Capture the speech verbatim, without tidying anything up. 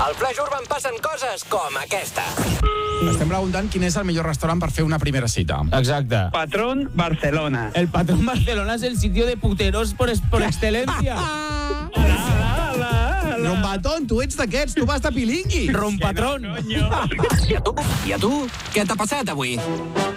Al Flash Urban passen coses com aquesta. Estem preguntant quin és el millor restaurant per fer una primera cita. Exacte. Patrón Barcelona. El Patrón Barcelona es el sitio de puteros por, por excelencia. Rombatón, tu ets d'aquests, tu vas de pilingui. Rompatrón. I a tu? I a tu? Què t'ha passat avui?